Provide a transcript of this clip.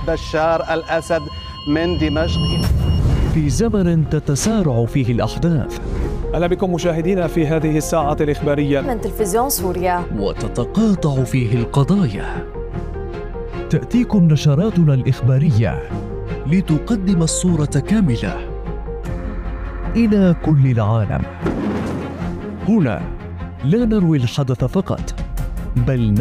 بشار الأسد من دمشق. في زمن تتسارع فيه الأحداث، أهلا بكم مشاهدينا في هذه الساعة الإخبارية من تلفزيون سوريا، وتتقاطع فيه القضايا، تأتيكم نشراتنا الإخبارية لتقدم الصورة كاملة إلى كل العالم. هنا لا نروي الحدث فقط، بل